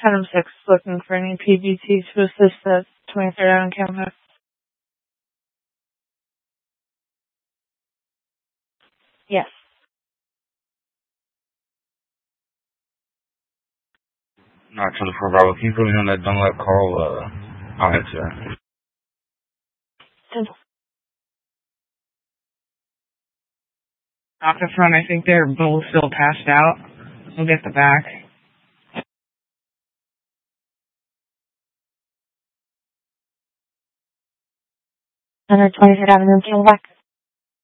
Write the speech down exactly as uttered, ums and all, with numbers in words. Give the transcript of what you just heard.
Item six, looking for any P B T to assist at twenty-third Avenue campus. Yes. Not twenty-four Bravo. Can you put me on that don't let call? Uh, I'll answer that. Off the front, I think they're both still passed out. We'll get the back. one twenty-third Avenue, Camelback.